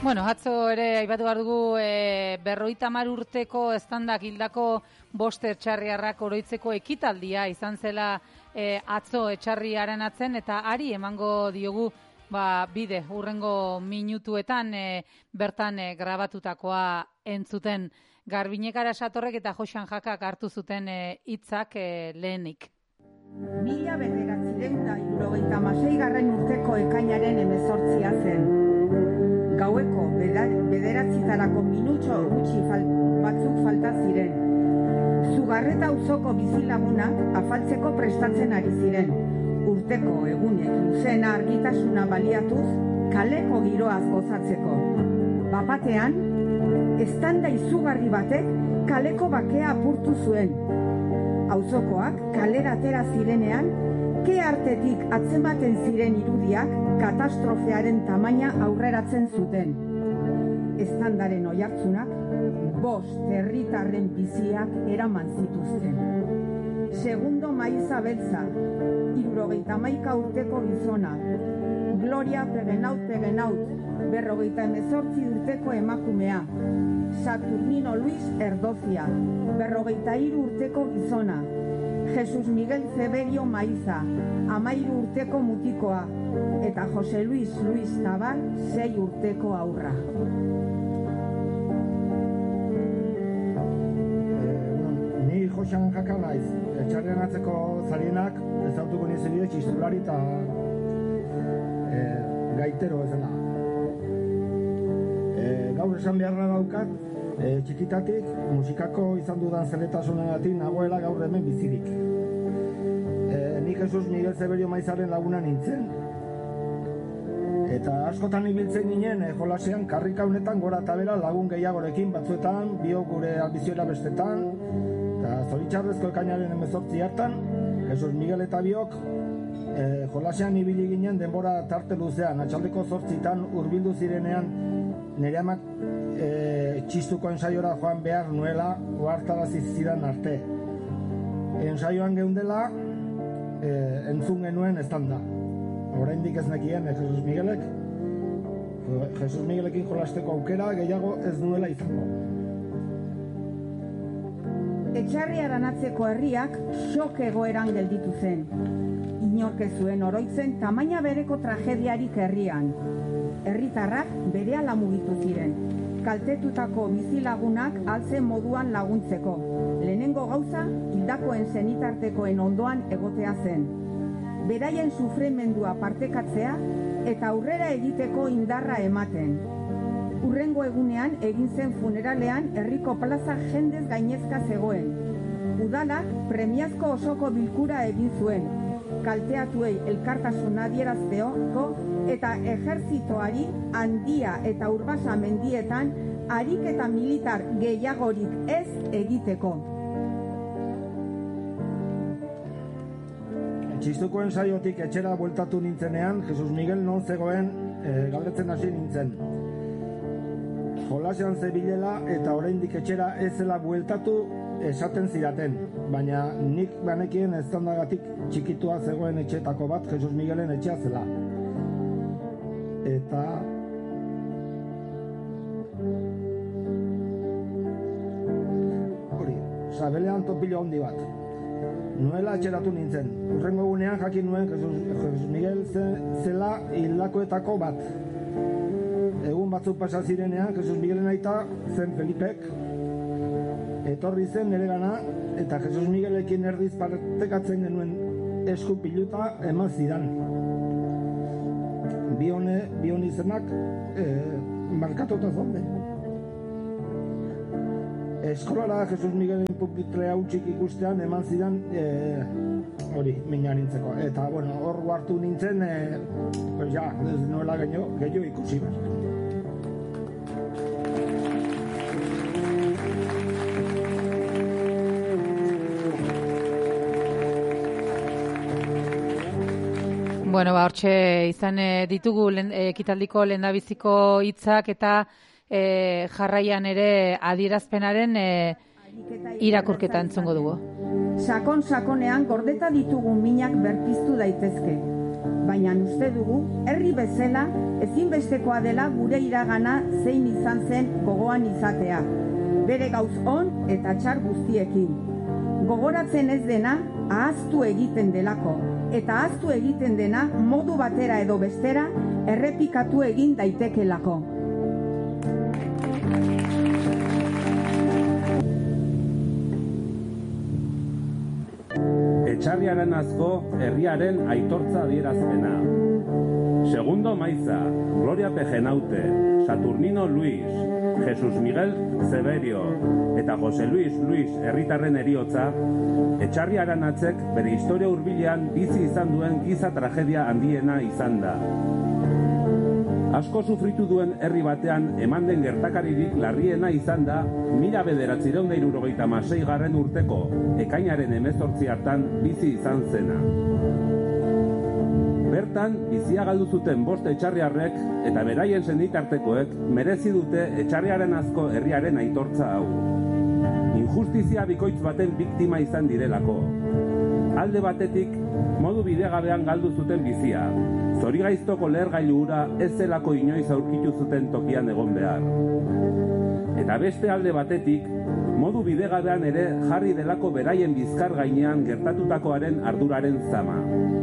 Bueno, atzo ere aipatu behar dugu 50 urteko eztandak hildako 5 etxarriarrak oroitzeko ekitaldia izan zela atzo etxarriaren atzen, eta ari emango diogu bide hurrengo minutuetan bertan grabatutakoa entzuten. Garbinekara Satorrek eta Joxan Jakak hartu zuten hitzak lehenik. 1976 urteko ekainaren 18 zen. Gaueko 9:00 minutxo gutxi batzuk falta ziren. Zugarreta auzoko bizilagunak afaltzeko prestatzen ari ziren. Urteko egunek luzena argitasuna baliatuz, kaleko giroaz gozatzeko. Bapatean, eztanda izugarri batek kaleko bakea apurtu zuen. Auzokoak kalera atera zirenean, ke artetik atzematen ziren irudiak katastrofearen tamaina aurreratzen zuten. Eztandaren oihartzunak 5 herritarren biziak eraman zituzten. Segundo Maiza Beltza, 71 urteko gizona. Gloria Pegenaut, 58 urteko emakumea. Saturnino Luis Erdozia, 43 urteko gizona. Jesus Miguel Zeberio Maiza, 13 urteko mutikoa. Eta Jose Luis Nabar, 6 urteko aurra. Ni Joxan Jaka naiz, etxarrian atzeko zarienak ezautuko nizibide txistulari eta gaitero ezela. Gaur esan beharra daukat, txikitatik musikako izan dudan zeletasunegatik nagoela gaur hemen bizirik. Ni Jesus Miguel Zeberio Maizaren laguna nintzen. Eta askotan ibiltzen ginen jolasean karrika honetan gora eta bera lagun gehiagorekin batzuetan, biok gure albizioera bestetan, eta zoritxarrezko ekainaren 18 hartan, Jesus Miguel eta biok jolasean ibili ginen denbora tarte luzean, atxaldeko 8 hurbildu zirenean nire amak txistuko ensaiora joan behar nuela ohartarazi zidan arte. Ensaioan geundela entzun genuen eztanda. Oraindik ez nekien Jesus Miguelekin jolasteko aukera gehiago ez nuela izango. Etxarriaren atzeko herriak xok egoeran gelditu zen. Inork ez zuen oroitzen tamaina bereko tragediarik herrian. Herritarrak berehala mugitu ziren. Kaltetutako bizilagunak altzen moduan laguntzeko. Lehenengo gauza, hildakoen senitartekoen ondoan egotea zen. Beraien sufrimendua partekatzea eta aurrera egiteko indarra ematen. Hurrengo egunean egin zen funeralean herriko plaza jendez gainezka zegoen. Udalak premiazko osoko bilkura egin zuen. Kalteatuei elkartasuna adierazteko eta ejertzitoari handia eta urbasa mendietan ariketa militar gehiagorik ez egiteko. Txistuko ensaiotik etxera bueltatu nintzenean, Jesus Miguel non zegoen galdetzen hasi nintzen. Jolasean zebilela eta oraindik etxera ez zela bueltatu esaten zidaten, baina nik banekien eztandagatik txikitua zegoen etxetako bat Jesus Miguelen etxea zela. Eta hori, sabelean topilo handi bat. Nuela etxeratu nintzen. Hurrengo egunean jakin nuen Jesus Miguel zela hildakoetako bat. Egun batzuk pasa zirenean, Jesus Miguelen aita zen Felipek etorri zen nire gana, eta Jesus Miguelekin erdiz partekatzen genuen esku piluta eman zidan. Bion izenak markatuta zonde. Eskolara Jesus Miguelen pupitrea utxik ikustean eman zidan hori, mina nintzeko. Eta, bueno, hor hartu nintzen, ez nuela gehiago ikusi bat. Bueno, hortxe izan ditugu ekitaldiko lehendabiziko hitzak eta jarraian ere adierazpenaren irakurketa entzungo dugu. Sakon-sakonean gordeta ditugun minak berpiztu daitezke. baina uste dugu, herri bezala, ezinbestekoa dela gure iragana zein izan zen gogoan izatea, bere gauz on eta txar guztiekin. Gogoratzen ez dena, ahaztu egiten delako, eta ahaztu egiten dena modu batera edo bestera errepikatu egin daitekelako. Etxarriaranazko herriaren aitortza adierazpena. Segundo Maiza, Gloria Pejenaute, Saturnino Luis, Jesus Miguel Zeberio eta Jose Luis herritarren heriotza, Etxarriaranatzek bere historia hurbilean bizi izan duen giza tragedia handiena izan da. Asko sufritu duen herri batean eman den gertakaririk larriena izan da 1976 urteko ekainaren 18 hartan bizi izan zena. Bertan, bizia galdu zuten 5 etxarriarrek eta beraien senitartekoek merezi dute Etxarriaranazko herriaren aitortza hau. Injustizia bikoitz baten biktima izan direlako. Alde batetik, modu bidegabean galdu zuten bizia. Zorigaiztoko lehergailu hura ez zelako inoiz aurkitu zuten tokian egon behar. Eta beste alde batetik, modu bidegabean ere jarri delako beraien bizkar gainean gertatutakoaren arduraren zama.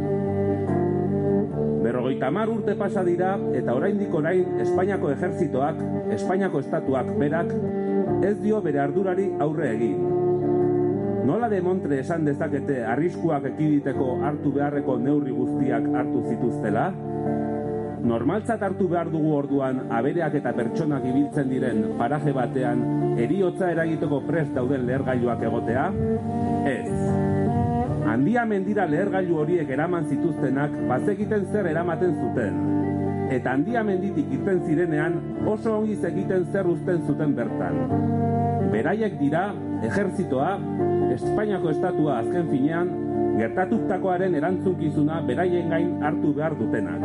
50 urte pasa dira eta oraindik orain Espainiako ejertzitoak, Espainiako estatuak berak, ez dio bere ardurari aurre egin. Nola demontre esan dezakete arriskuak ekiditeko hartu beharreko neurri guztiak hartu zituztela? Normaltzat hartu behar dugu orduan abereak eta pertsonak ibiltzen diren paraje batean heriotza eragiteko prest dauden lehergailuak egotea? Ez. Handia mendira lehergailu horiek eraman zituztenak bazekiten zer eramaten zuten. Eta Handia menditik irten zirenean oso ongi zekiten zer uzten zuten bertan. Beraiek dira, ejertzitoa, Espainiako estatua azken finean, gertatutakoaren erantzunkizuna beraien gain hartu behar dutenak.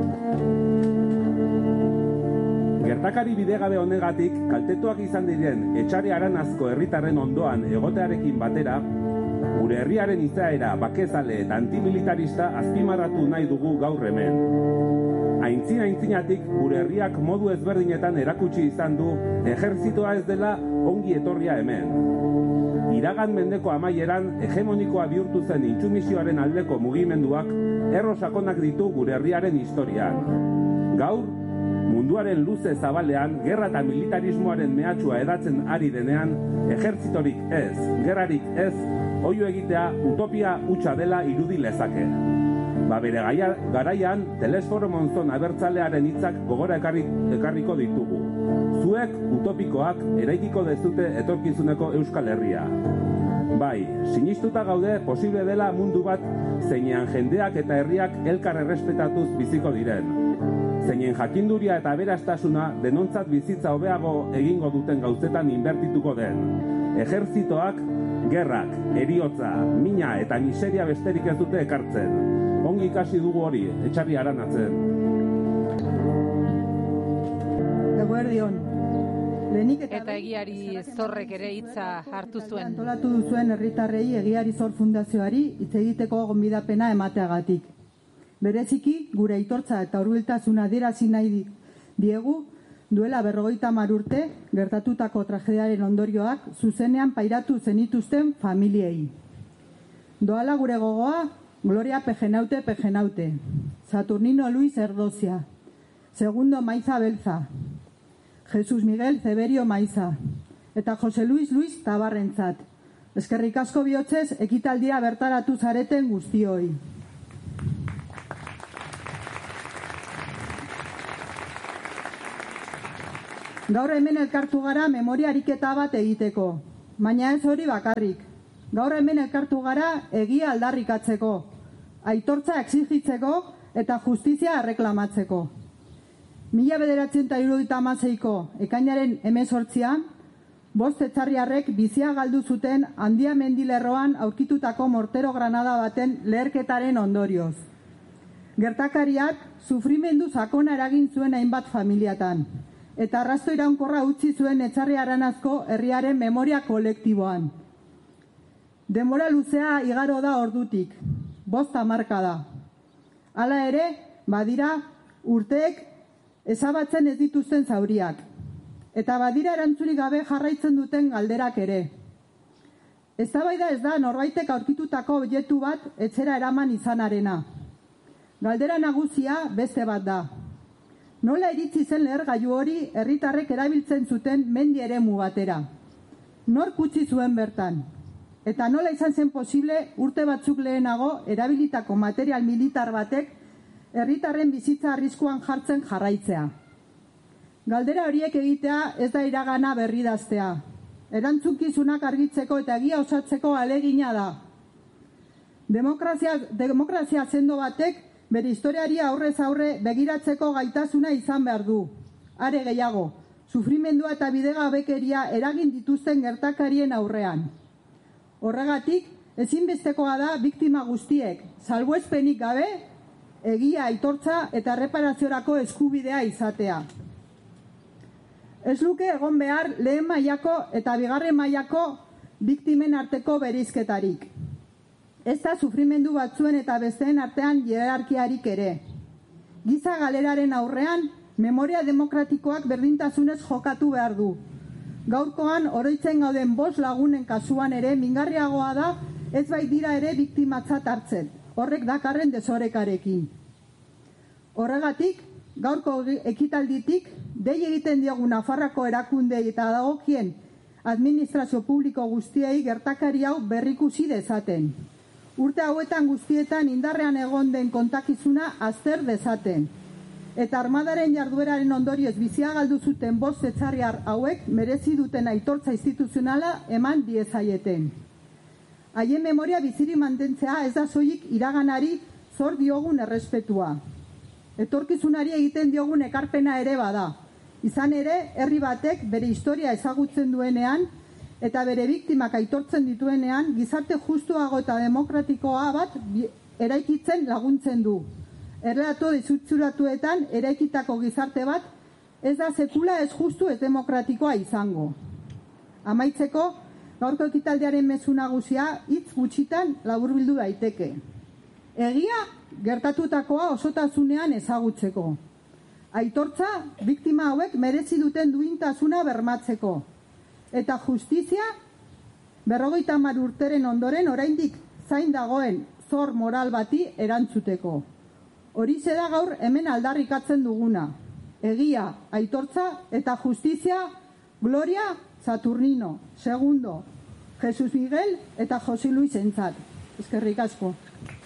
Gertakari bidegabe honegatik, kaltetuak izan diren Etxarriaranazko herritarren ondoan egotearekin batera, gure herriaren izaera bakezale eta antimilitarista azpimarratu nahi dugu gaur hemen. Aintzinatik gure herriak modu ezberdinetan erakutsi izan du ejertzitoa ez dela ongi etorria hemen. Iragan mendeko amaieran hegemonikoa bihurtu zen intsumisioaren aldeko mugimenduak erro sakonak ditu gure herriaren historian. Gaur, munduaren luze zabalean, gerra eta militarismoaren mehatxua edatzen ari denean, ejertzitorik ez, gerrarik ez, oio egitea utopia hutsa dela irudi lezake. Bere garaian, Telesforo Monzon abertzalearen hitzak gogora ekarriko ditugu. Zuek utopikoak eraikiko dezute etorkizuneko Euskal Herria. Bai, sinistuta gaude posible dela mundu bat zeinean jendeak eta herriak elkar errespetatuz biziko diren. Zeinen jakinduria eta aberastasuna denontzat bizitza hobeago egingo duten gauzetan inbertituko den. Ejertzitoak, gerrak, heriotza, mina eta miseria besterik ez dute ekartzen. Ongi ikasi dugu hori, Etxarriaranatzen. Eguerdion. Eta egiari zorrek ere hitza hartu zuen. Antolatu duzuen herritarrei egiari zor fundazioari hitz egiteko gonbidapena emateagatik. Bereziki, gure aitortza eta hurbiltasuna adierazi nahi diegu, duela 50 urte gertatutako tragediaren ondorioak zuzenean pairatu zenituzten familiei. Doala gure gogoa, Gloria Pejenaute, Saturnino Luis Erdozia, Segundo Maiza Belza, Jesus Miguel Zeberio Maiza eta Jose Luis Tabarrentzat. Eskerrik asko bihotzez ekitaldia bertaratu zareten guztioi. Gaur hemen elkartu gara memoria ariketa bat egiteko, baina ez hori bakarrik. Gaur hemen elkartu gara egia aldarrikatzeko, aitortza exigitzeko eta justizia erreklamatzeko. 1976ko ekainaren 18an, 5 etxarriarrek bizia galdu zuten Handia mendilerroan aurkitutako mortero granada baten leherketaren ondorioz. Gertakariak sufrimendu sakona eragin zuen hainbat familiatan, eta arrasto iraunkorra utzi zuen Etxarriaranazko herriaren memoria kolektiboan. Denbora luzea igaro da ordutik, 5 hamarkada. Hala ere, badira urteek ezabatzen ez dituzten zauriak. Eta badira erantzunik gabe jarraitzen duten galderak ere. Eztabaida ez da norbaitek aurkitutako objektu bat etxera eraman izanarena. Galdera nagusia beste bat da. Nola iritsi zen lehergailu hori herritarrek erabiltzen zuten mendi eremu batera? Nork utzi zuen bertan? Eta nola izan zen posible urte batzuk lehenago erabilitako material militar batek herritarren bizitza arriskuan jartzen jarraitzea? Galdera horiek egitea ez da iragana berridaztea. Erantzunkizunak argitzeko eta egia osatzeko ahalegina da. Demokrazia sendo batek bere historiari aurrez aurre begiratzeko gaitasuna izan behar du. Are gehiago, sufrimendua eta bidegabekeria eragin dituzten gertakarien aurrean. Horregatik, ezinbestekoa da biktima guztiek, salbuespenik gabe, egia aitortza eta erreparaziorako eskubidea izatea. Ez luke egon behar lehen mailako eta bigarren mailako biktimen arteko bereizketarik. Ez da sufrimendu batzuen eta besteen artean hierarkiarik ere. Giza galeraren aurrean, memoria demokratikoak berdintasunez jokatu behar du. Gaurkoan, oroitzen gauden 5 lagunen kasuan ere, mingarriagoa da ez bai dira ere biktimatzat hartzen. Horrek dakarren desorekarekin. Horregatik, gaurko ekitalditik, dei egiten diogu Nafarroako erakundei eta dagokien administrazio publiko guztiei gertakari hau berrikusi dezaten. Urte hauetan guztietan indarrean egon den kontakizuna azter dezaten. Eta armadaren jardueraren ondorioz bizia galdu zuten 5 etxarriar hauek merezi duten aitortza instituzionala eman diezaieten. Haien memoria biziri mantentzea ez da soilik iraganari zor diogun errespetua. Etorkizunari egiten diogun ekarpena ere bada. Izan ere, herri batek bere historia ezagutzen duenean eta bere biktimak aitortzen dituenean, gizarte justuago eta demokratikoa bat eraikitzen laguntzen du. Errelato desutzuratuetan eraikitako gizarte bat ez da sekula ez justu ez demokratikoa izango. Amaitzeko, gaurko ekitaldiaren mezu nagusia hitz gutxitan laburbildu daiteke. Egia gertatutakoa osotasunean ezagutzeko. Aitortza biktima hauek merezi duten duintasuna bermatzeko. Eta justizia 50 urteren ondoren oraindik zain dagoen zor moral bati erantzuteko. Horixe da gaur hemen aldarrikatzen duguna. Egia, aitortza eta justizia, Gloria, Saturnino, Segundo, Jesus Miguel eta Jose Luis entzat. Eskerrik asko.